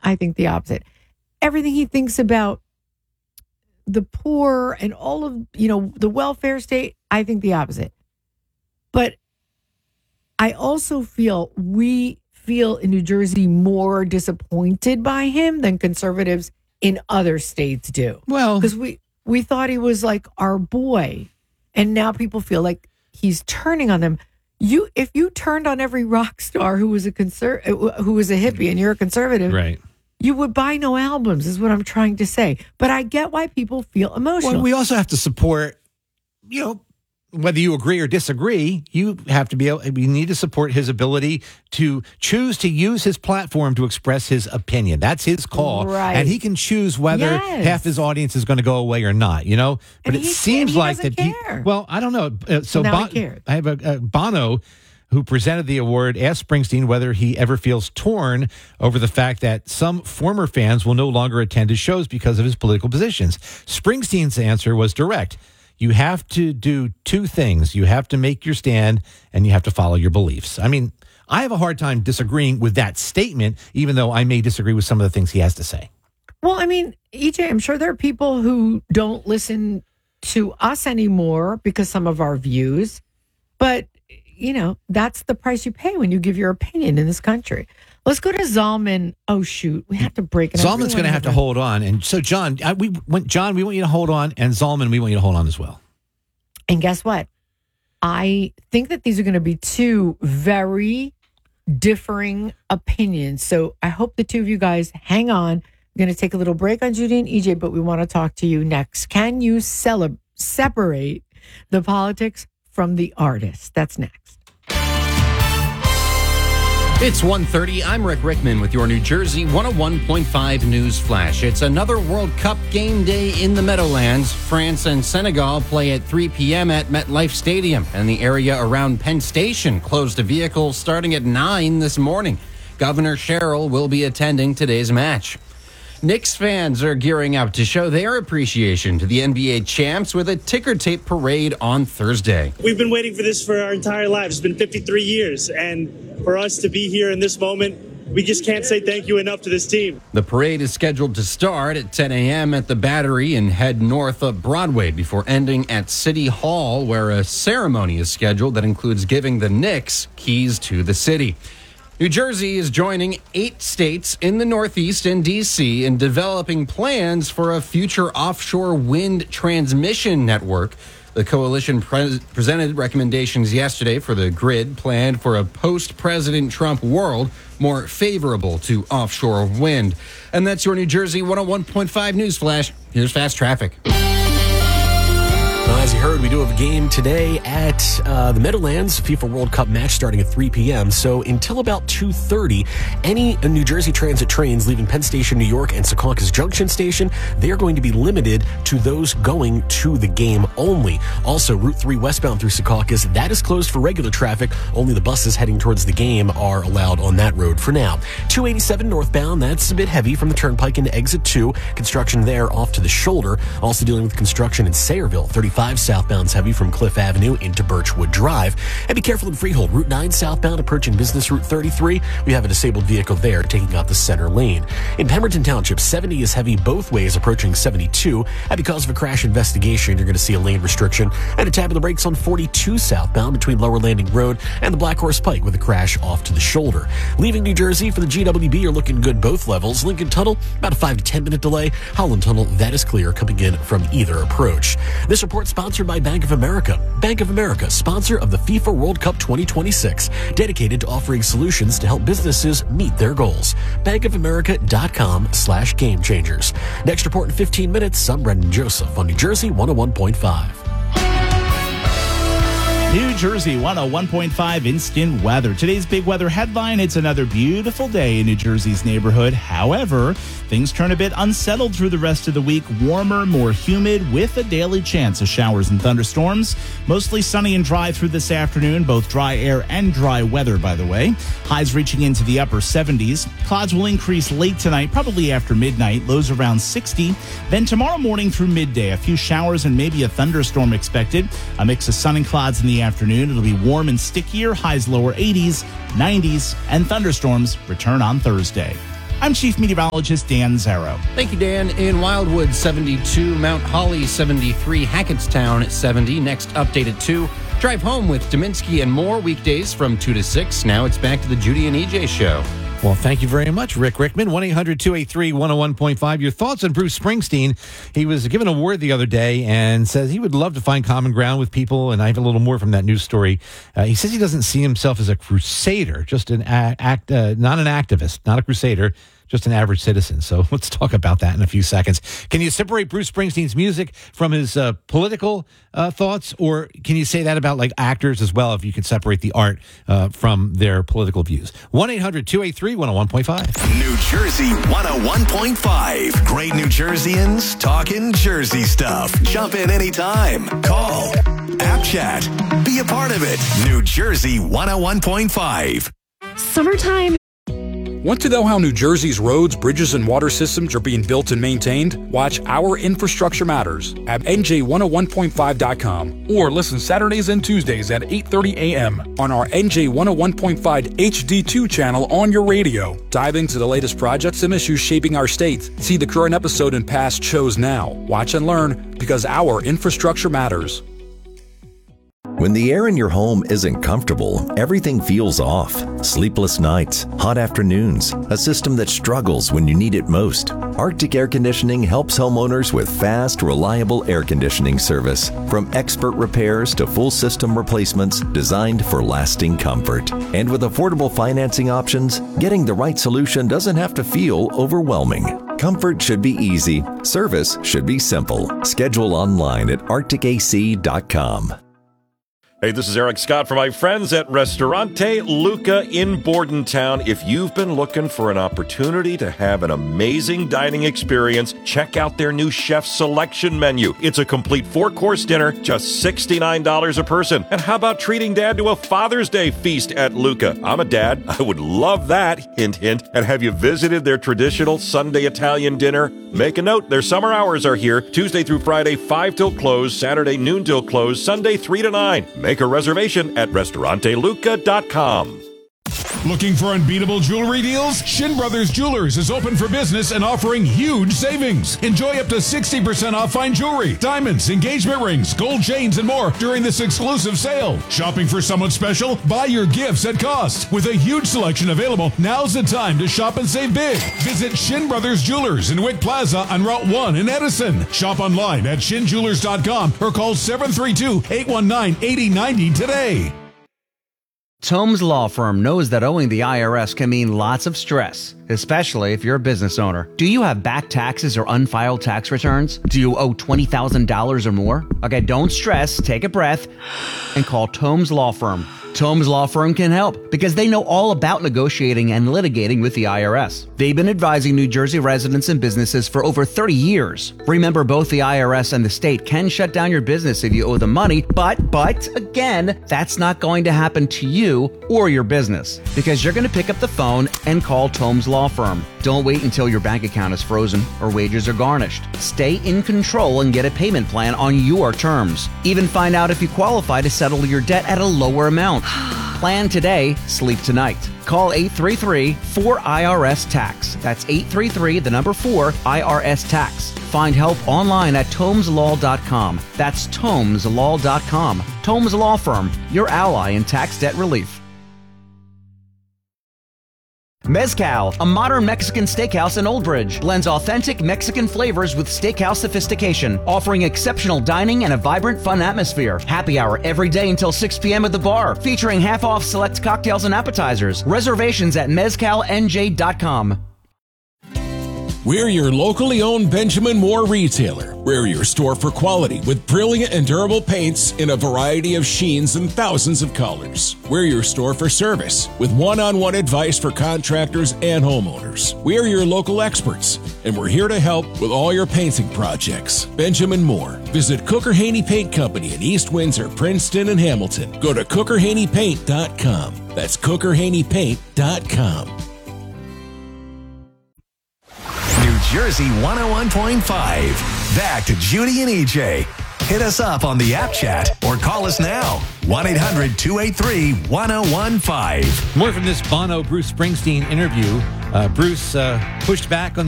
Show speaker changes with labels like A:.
A: I think the opposite. Everything he thinks about the poor and all of, the welfare state, I think the opposite. But I also we feel in New Jersey more disappointed by him than conservatives in other states do.
B: Well,
A: because we thought he was like our boy, and now people feel like he's turning on them. If you turned on every rock star who was a hippie and you're a conservative,
B: right,
A: you would buy no albums, is what I'm trying to say. But I get why people feel emotional.
B: Well, we also have to support, whether you agree or disagree, you need to support his ability to choose to use his platform to express his opinion. That's his call.
A: Right.
B: And he can choose whether half his audience is going to go away or not, But it seems like that I don't know. So I have a Bono, who presented the award, asked Springsteen whether he ever feels torn over the fact that some former fans will no longer attend his shows because of his political positions. Springsteen's answer was direct. You have to do two things. You have to make your stand, and you have to follow your beliefs. I mean, I have a hard time disagreeing with that statement, even though I may disagree with some of the things he has to say.
A: Well, I mean, EJ, I'm sure there are people who don't listen to us anymore because some of our views, but that's the price you pay when you give your opinion in this country. Let's go to Zalman. Oh, shoot. We have to break it.
B: Zalman's going to have to hold on. And so, John, we want you to hold on. And Zalman, we want you to hold on as well.
A: And guess what? I think that these are going to be two very differing opinions. So I hope the two of you guys hang on. We're going to take a little break on Judy and EJ, but we want to talk to you next. Can you separate the politics from the artist? That's next.
C: It's 1:30. I'm Rick Rickman with your New Jersey 101.5 News Flash. It's another World Cup game day in the Meadowlands. France and Senegal play at 3 p.m. at MetLife Stadium, and the area around Penn Station closed to vehicles starting at 9 this morning. Governor Sherrill will be attending today's match. Knicks fans are gearing up to show their appreciation to the NBA champs with a ticker tape parade on Thursday.
D: We've been waiting for this for our entire lives. It's been 53 years, and for us to be here in this moment, we just can't say thank you enough to this team.
C: The parade is scheduled to start at 10 a.m. at the Battery and head north up Broadway before ending at City Hall, where a ceremony is scheduled that includes giving the Knicks keys to the city. New Jersey is joining 8 states in the Northeast and D.C. in developing plans for a future offshore wind transmission network. The coalition presented recommendations yesterday for the grid planned for a post-President Trump world more favorable to offshore wind. And that's your New Jersey 101.5 News Flash. Here's fast traffic.
E: Well, as you heard, we do have a game today at the Meadowlands FIFA World Cup match starting at 3 p.m. So until about 2:30, any New Jersey Transit trains leaving Penn Station, New York, and Secaucus Junction Station, they are going to be limited to those going to the game only. Also, Route 3 westbound through Secaucus, that is closed for regular traffic. Only the buses heading towards the game are allowed on that road for now. 287 northbound, that's a bit heavy from the Turnpike into Exit 2. Construction there off to the shoulder. Also dealing with construction in Sayreville. 35 southbound's heavy from Cliff Avenue into Birchwood Drive. And be careful in Freehold. Route 9 southbound approaching Business Route 33. We have a disabled vehicle there taking out the center lane. In Pemberton Township, 70 is heavy both ways approaching 72. And because of a crash investigation, you're going to see a lane restriction and a tap of the brakes on 42 southbound between Lower Landing Road and the Black Horse Pike with a crash off to the shoulder. Leaving New Jersey for the GWB, you're looking good both levels. Lincoln Tunnel, about a 5 to 10 minute delay. Howland Tunnel, that is clear coming in from either approach. This report sponsored by Bank of America. Bank of America, sponsor of the FIFA World Cup 2026, dedicated to offering solutions to help businesses meet their goals. bankofamerica.com/game changers. Next report in 15 minutes. I'm Brendan Joseph on New Jersey 101.5.
F: New Jersey 101.5 instant weather. Today's big weather headline, it's another beautiful day in New Jersey's neighborhood. However, things turn a bit unsettled through the rest of the week. Warmer, more humid with a daily chance of showers and thunderstorms. Mostly sunny and dry through this afternoon, both dry air and dry weather, by the way. Highs reaching into the upper 70s. Clouds will increase late tonight, probably after midnight. Lows around 60. Then tomorrow morning through midday, a few showers and maybe a thunderstorm expected. A mix of sun and clouds in the afternoon. It'll be warm and stickier, highs lower 80s, 90s, and thunderstorms return on Thursday. I'm Chief Meteorologist Dan Zarrow.
C: Thank you, Dan. In Wildwood, 72. Mount Holly, 73. Hackettstown, 70. Next update at 2. Drive home with Dominski and more weekdays from 2 to 6. Now it's back to the Judy and EJ show.
B: Well, thank you very much, Rick Rickman. 1-800-283-101.5. Your thoughts on Bruce Springsteen. He was given an award the other day and says he would love to find common ground with people. And I have a little more from that news story. He says he doesn't see himself as a crusader, just not an activist, not a crusader, just an average citizen. So let's talk about that in a few seconds. Can you separate Bruce Springsteen's music from his political thoughts, or can you say that about like actors as well, if you can separate the art from their political views? 1-800-283-101.5.
G: New Jersey 101.5. Great New Jerseyans talking Jersey stuff. Jump in anytime. Call. App chat. Be a part of it. New Jersey 101.5.
H: Summertime.
I: Want to know how New Jersey's roads, bridges, and water systems are being built and maintained? Watch Our Infrastructure Matters at NJ101.5.com or listen Saturdays and Tuesdays at 8:30 a.m. on our NJ101.5 HD2 channel on your radio. Dive into the latest projects and issues shaping our state. See the current episode and past shows now. Watch and learn because Our Infrastructure Matters.
J: When the air in your home isn't comfortable, everything feels off. Sleepless nights, hot afternoons, a system that struggles when you need it most. Arctic Air Conditioning helps homeowners with fast, reliable air conditioning service. From expert repairs to full system replacements designed for lasting comfort. And with affordable financing options, getting the right solution doesn't have to feel overwhelming. Comfort should be easy. Service should be simple. Schedule online at arcticac.com.
K: Hey, this is Eric Scott from my friends at Ristorante Luca in Bordentown. If you've been looking for an opportunity to have an amazing dining experience, check out their new chef selection menu. It's a complete 4-course dinner, just $69 a person. And how about treating Dad to a Father's Day feast at Luca? I'm a dad. I would love that. Hint, hint. And have you visited their traditional Sunday Italian dinner? Make a note. Their summer hours are here, Tuesday through Friday, 5 till close, Saturday noon till close, Sunday 3 to 9. Make a reservation at restauranteluca.com.
L: Looking for unbeatable jewelry deals? Shin Brothers Jewelers is open for business and offering huge savings. Enjoy up to 60% off fine jewelry, diamonds, engagement rings, gold chains, and more during this exclusive sale. Shopping for someone special? Buy your gifts at cost. With a huge selection available, now's the time to shop and save big. Visit Shin Brothers Jewelers in Wick Plaza on Route 1 in Edison. Shop online at shinjewelers.com or call 732-819-8090 today.
M: Tomes Law Firm knows that owing the IRS can mean lots of stress, especially if you're a business owner. Do you have back taxes or unfiled tax returns? Do you owe $20,000 or more? Okay, don't stress, take a breath, and call Tomes Law Firm. Tomes Law Firm can help because they know all about negotiating and litigating with the IRS. They've been advising New Jersey residents and businesses for over 30 years. Remember, both the IRS and the state can shut down your business if you owe them money, but again, that's not going to happen to you or your business because you're going to pick up the phone and call Tomes Law Firm. Don't wait until your bank account is frozen or wages are garnished. Stay in control and get a payment plan on your terms. Even find out if you qualify to settle your debt at a lower amount. Plan today, sleep tonight. Call 833-4IRS-TAX. That's 833-4-IRS-TAX. Find help online at TomesLaw.com. That's TomesLaw.com. Tomes Law Firm, your ally in tax debt relief. Mezcal, a modern Mexican steakhouse in Old Bridge, blends authentic Mexican flavors with steakhouse sophistication, offering exceptional dining and a vibrant, fun atmosphere. Happy hour every day until 6 p.m. at the bar, featuring half-off select cocktails and appetizers. Reservations at mezcalnj.com.
N: We're your locally owned Benjamin Moore retailer. We're your store for quality with brilliant and durable paints in a variety of sheens and thousands of colors. We're your store for service with one-on-one advice for contractors and homeowners. We're your local experts, and we're here to help with all your painting projects. Benjamin Moore. Visit Cooker Haney Paint Company in East Windsor, Princeton, and Hamilton. Go to CookerHaneyPaint.com. That's CookerHaneyPaint.com.
G: New Jersey 101.5. Back to Judy and EJ. hit us up on the app chat or call us now. 1-800-283-1015.
B: More from this Bono Bruce Springsteen interview. Bruce pushed back on